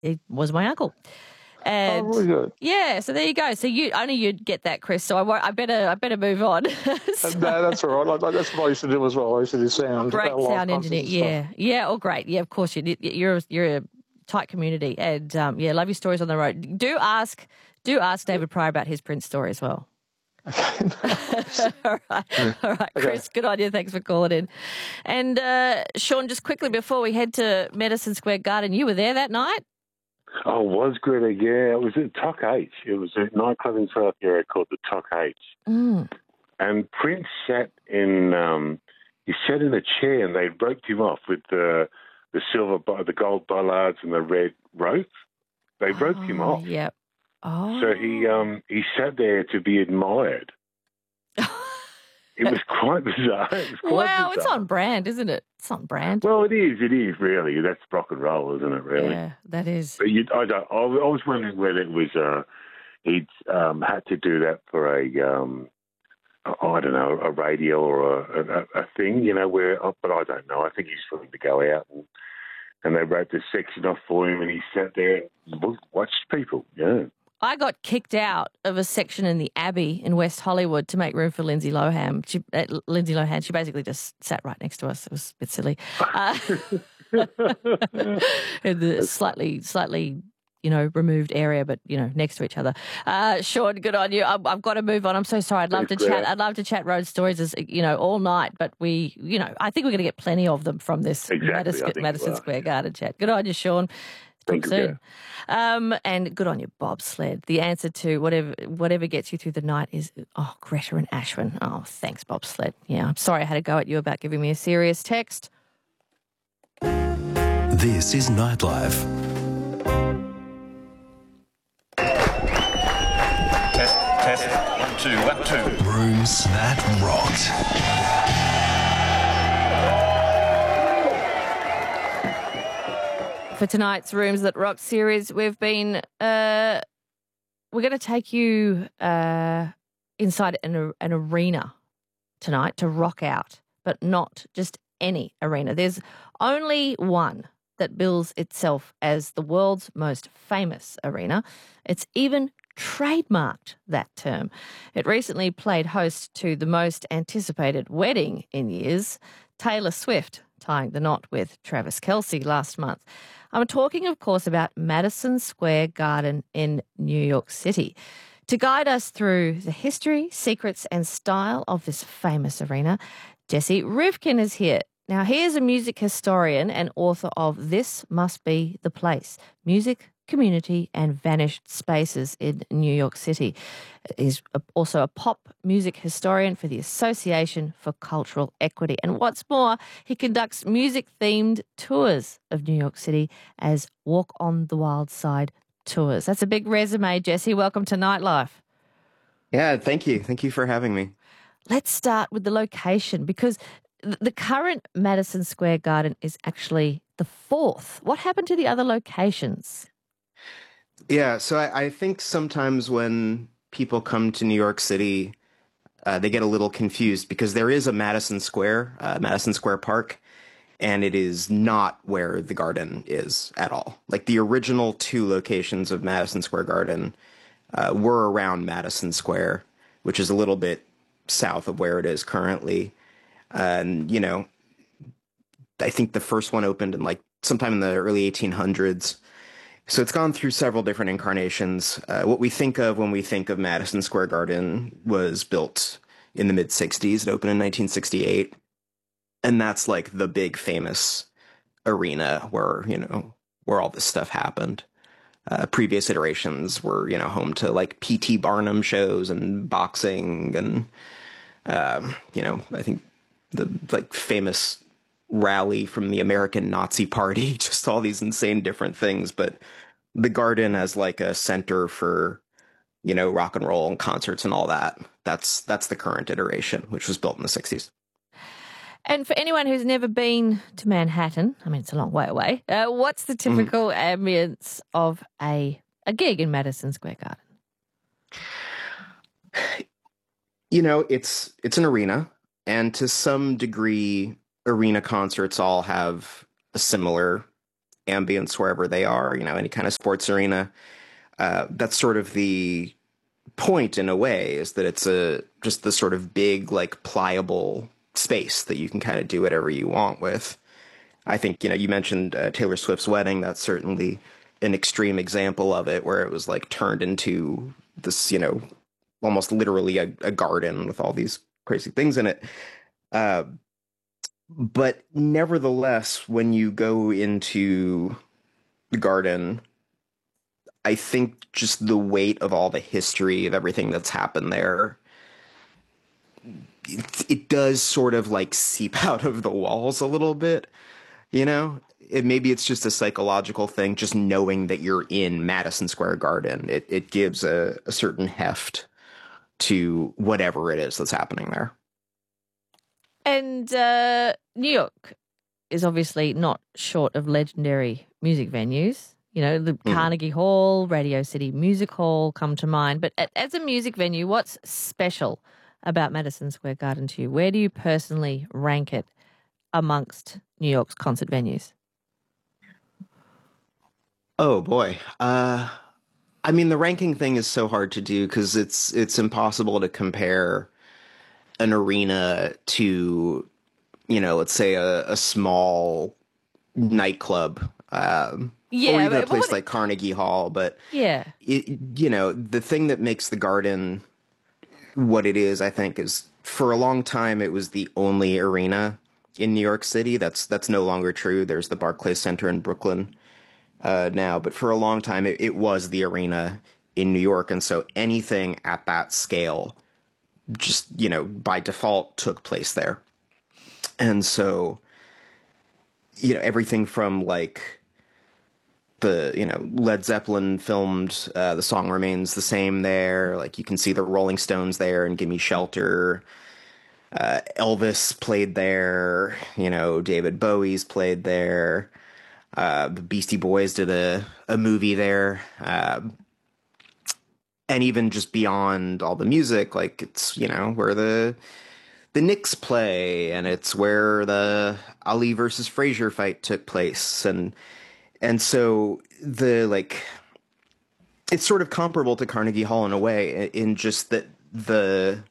He was my uncle. And really good. Yeah, so there you go. So you'd get that, Chris. So I better move on. No, that's all right. That's what I used to do as well. I used to do sound. Great live sound concerts engineer. and stuff. Yeah. Oh, great. Yeah, of course you're a tight community, and love your stories on the road. Do ask David Pryor about his Prince story as well. All right, Chris, good on you. Thanks for calling in. And Sean, just quickly before we head to Madison Square Garden, you were there that night? Oh, was Greta? Yeah, it was at Tok H. It was a nightclub in South Area called the Tok H. Mm. And Prince sat in a chair, and they roped him off with the gold bollards and the red rope. They roped him off. Yep. Oh. So he sat there to be admired. It was quite bizarre. Wow, it's on brand, isn't it? It's on brand. Well, it is really. That's rock and roll, isn't it, really? Yeah, that is. But I was wondering whether it was he'd had to do that for a radio or a thing, but I don't know. I think he's willing to go out and they wrote this section off for him and he sat there and watched people, yeah. I got kicked out of a section in the Abbey in West Hollywood to make room for Lindsay Lohan. She basically just sat right next to us. It was a bit silly. In the slightly, removed area, but, next to each other. Sean, good on you. I've got to move on. I'm so sorry. I'd love to chat road stories, all night, but I think we're going to get plenty of them from this Madison Square Garden chat. Good on you, Sean. Talk soon. And good on you, bobsled. The answer to whatever gets you through the night is, Greta and Ashwin. Oh, thanks, bobsled. Yeah, I'm sorry I had to go at you about giving me a serious text. This is Nightlife. Test. 1, 2, 1, 2. Rooms that rocked. For tonight's Rooms That Rock series, we're going to take you inside an arena tonight to rock out, but not just any arena. There's only one that bills itself as the world's most famous arena. It's even trademarked that term. It recently played host to the most anticipated wedding in years, Taylor Swift tying the knot with Travis Kelce last month. I'm talking, of course, about Madison Square Garden in New York City. To guide us through the history, secrets and style of this famous arena, Jesse Rivkin is here. Now, he is a music historian and author of This Must Be the Place, Music, Community and Vanished Spaces in New York City. He's also a pop music historian for the Association for Cultural Equity. And what's more, he conducts music-themed tours of New York City as Walk on the Wild Side tours. That's a big resume, Jesse. Welcome to Nightlife. Yeah, thank you. Thank you for having me. Let's start with the location, because the current Madison Square Garden is actually the fourth. What happened to the other locations? Yeah, so I think sometimes when people come to New York City, they get a little confused because there is a Madison Square Park, and it is not where the garden is at all. Like the original two locations of Madison Square Garden were around Madison Square, which is a little bit south of where it is currently. And, I think the first one opened in sometime in the early 1800s. So it's gone through several different incarnations. What we think of when we think of Madison Square Garden was built in the mid-'60s. It opened in 1968. And that's the big famous arena where all this stuff happened. Previous iterations were, home to P.T. Barnum shows and boxing and, I think the famous rally from the American Nazi Party, just all these insane different things. But the garden as a center for, rock and roll and concerts and all that. That's the current iteration, which was built in the 60s. And for anyone who's never been to Manhattan, I mean, it's a long way away, what's the typical ambience of a gig in Madison Square Garden? It's an arena, and to some degree, arena concerts all have a similar ambience wherever they are, any kind of sports arena. That's sort of the point in a way, is that it's just the sort of big, like, pliable space that you can kind of do whatever you want with. I think, you mentioned Taylor Swift's wedding. That's certainly an extreme example of it, where it was like turned into this, almost literally a garden with all these crazy things in it. But nevertheless, when you go into the garden, I think just the weight of all the history of everything that's happened there, it does sort of like seep out of the walls a little bit, Maybe it's just a psychological thing, just knowing that you're in Madison Square Garden. It gives a certain heft to whatever it is that's happening there. And New York is obviously not short of legendary music venues. The Carnegie Hall, Radio City Music Hall come to mind. But as a music venue, what's special about Madison Square Garden to you? Where do you personally rank it amongst New York's concert venues? Oh, boy. The ranking thing is so hard to do because it's impossible to compare an arena to, let's say a small nightclub, or even a place like Carnegie Hall. But, the thing that makes the Garden what it is, I think, is for a long time it was the only arena in New York City. That's no longer true. There's the Barclays Center in Brooklyn now, but for a long time it was the arena in New York, and so anything at that scale just by default took place there. And so everything from like the Led Zeppelin filmed The Song Remains the Same there, like you can see the Rolling Stones there and Gimme Shelter. Elvis played there, David Bowie's played there. The Beastie Boys did a movie there. And even just beyond all the music, like it's, where the Knicks play, and it's where the Ali versus Frazier fight took place. And so it's sort of comparable to Carnegie Hall in a way, in just that the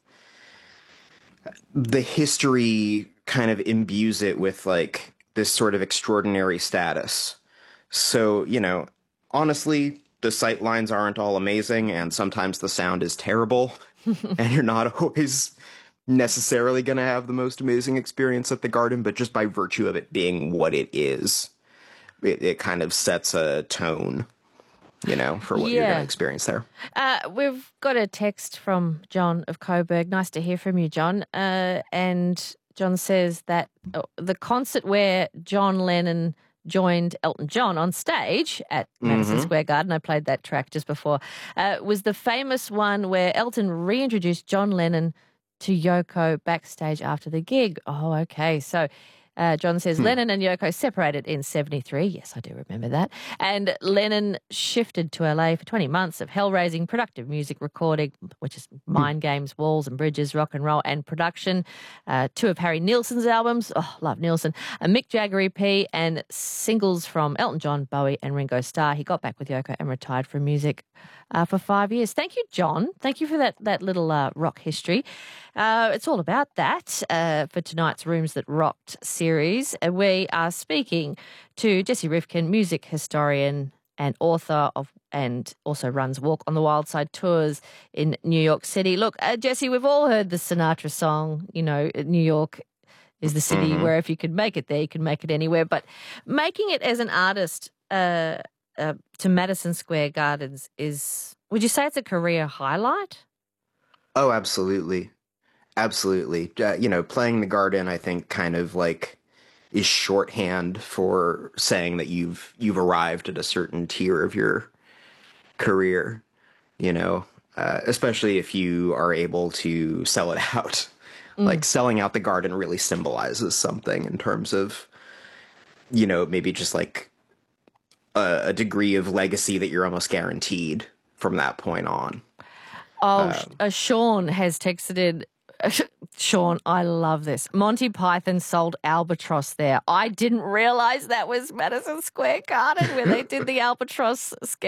history kind of imbues it with like this sort of extraordinary status. So, honestly, the sight lines aren't all amazing, and sometimes the sound is terrible, and you're not always necessarily going to have the most amazing experience at the Garden, but just by virtue of it being what it is, it kind of sets a tone, for what you're going to experience there. We've got a text from John of Coburg. Nice to hear from you, John. And John says that the concert where John Lennon joined Elton John on stage at Madison Square Garden, I played that track just before, was the famous one where Elton reintroduced John Lennon to Yoko backstage after the gig. Oh, okay. So John says Lennon and Yoko separated in 1973. Yes, I do remember that. And Lennon shifted to LA for 20 months of hell-raising productive music recording, which is Mind Games, Walls and Bridges, rock and roll, and production. Two of Harry Nilsson's albums. Oh, love Nilsson. A Mick Jagger EP and singles from Elton John, Bowie and Ringo Starr. He got back with Yoko and retired from music for 5 years. Thank you, John. Thank you for that little rock history. It's all about that for tonight's Rooms That Rocked series. We are speaking to Jesse Rifkin, music historian and author of, and also runs Walk on the Wild Side tours in New York City. Look, Jesse, we've all heard the Sinatra song, New York is the city where if you could make it there, you can make it anywhere. But making it as an artist to Madison Square Gardens would you say it's a career highlight? Oh, absolutely. Absolutely. Playing the Garden, I think, kind of like is shorthand for saying that you've arrived at a certain tier of your career, especially if you are able to sell it out. Like selling out the Garden really symbolizes something in terms of, maybe just like a degree of legacy that you're almost guaranteed from that point on. Sean has texted in Sean, I love this. Monty Python sold Albatross there. I didn't realise that was Madison Square Garden where they did the Albatross sketch.